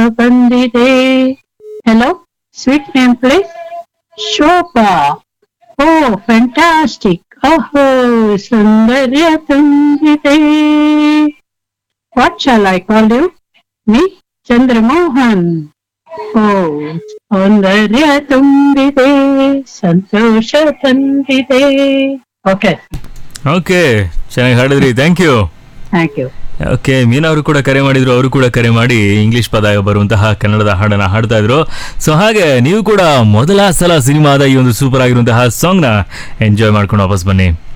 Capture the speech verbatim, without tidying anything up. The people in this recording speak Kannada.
ಬಂದಿದೆ. Hello, sweet name please. Shobha. O fantastic. ಓಹೋ, ಸೌಂದರ್ಯ ತುಂಬಿದೆ. What shall I call you? Me Chandramohan. ಓ ಸೌಂದರ್ಯ ತುಂಬಿದೆ, ಸಂತೋಷ ತಂದಿದೆ. ಓಕೆ ಓಕೆ, ಚೆನ್ನಾಗಿ ಹಾಡಿದ್ರಿ, thank you. Thank you. Okay, ಮೀನಾ ಅವರು ಕೂಡ ಕರೆ ಮಾಡಿದ್ರು, ಅವರು ಕೂಡ ಕರೆ ಮಾಡಿ ಇಂಗ್ಲಿಷ್ ಪದ ಬರುವಂತಹ ಕನ್ನಡದ ಹಾಡನ್ನ ಹಾಡ್ತಾ ಇದ್ರು. ಸೊ ಹಾಗೆ ನೀವು ಕೂಡ ಮೊದಲ ಸಲ ಸಿನಿಮಾದ ಈ ಒಂದು ಸೂಪರ್ ಆಗಿರುವಂತಹ ಸಾಂಗ್ನ ಎಂಜಾಯ್ ಮಾಡ್ಕೊಂಡು ವಾಪಸ್ ಬನ್ನಿ.